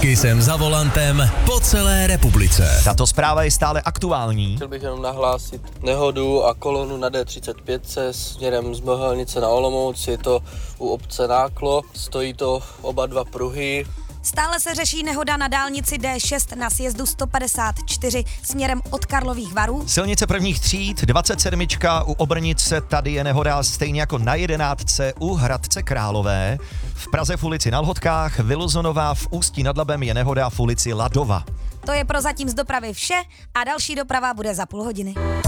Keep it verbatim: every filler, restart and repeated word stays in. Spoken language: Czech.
jsem za volantem po celé republice. Tato zpráva je stále aktuální. Chtěl bych jenom nahlásit nehodu a kolonu na D třicet pět se směrem z Mohelnice na Olomouc. Je to u obce Náklo, stojí to oba dva pruhy. Stále se řeší nehoda na dálnici D šest na sjezdu sto padesát čtyři směrem od Karlových Varů. Silnice prvních tříd, dvacet sedm u Obrnice, tady je nehoda stejně jako na jedenáctce u Hradce Králové. V Praze v ulici na Lhotkách, Vilozonová v Ústí nad Labem je nehoda v ulici Ladova. To je prozatím z dopravy vše a další doprava bude za půl hodiny.